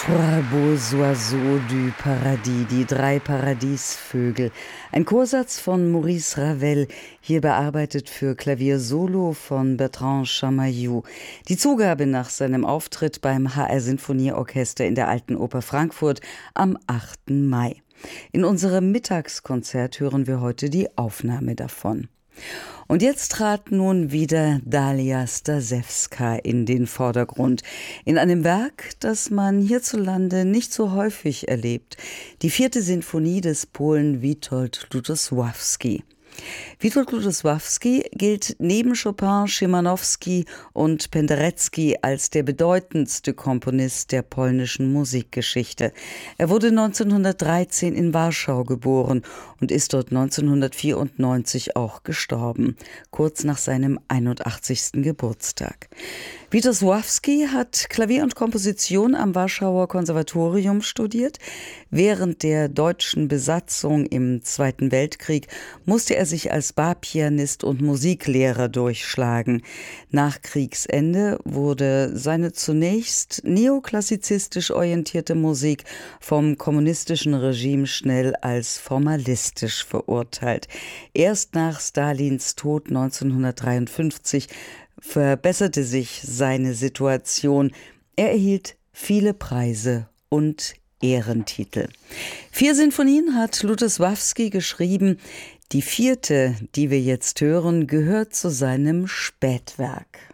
Trois beaux oiseaux du Paradis, die drei Paradiesvögel. Ein Chorsatz von Maurice Ravel, hier bearbeitet für Klavier Solo von Bertrand Chamayou. Die Zugabe nach seinem Auftritt beim HR Sinfonieorchester in der Alten Oper Frankfurt am 8. Mai. In unserem Mittagskonzert hören wir heute die Aufnahme davon. Und jetzt trat nun wieder Dalia Stasewska in den Vordergrund. In einem Werk, das man hierzulande nicht so häufig erlebt. Die 4. Sinfonie des Polen Witold Lutosławski. Witold Lutosławski gilt neben Chopin, Szymanowski und Penderecki als der bedeutendste Komponist der polnischen Musikgeschichte. Er wurde 1913 in Warschau geboren und ist dort 1994 auch gestorben, kurz nach seinem 81. Geburtstag. Lutosławski hat Klavier und Komposition am Warschauer Konservatorium studiert. Während der deutschen Besatzung im Zweiten Weltkrieg musste er sich als Barpianist und Musiklehrer durchschlagen. Nach Kriegsende wurde seine zunächst neoklassizistisch orientierte Musik vom kommunistischen Regime schnell als formalistisch verurteilt. Erst nach Stalins Tod 1953 verbesserte sich seine Situation. Er erhielt viele Preise und Ehrentitel. 4 Sinfonien hat Lutosławski geschrieben. Die 4., die wir jetzt hören, gehört zu seinem Spätwerk.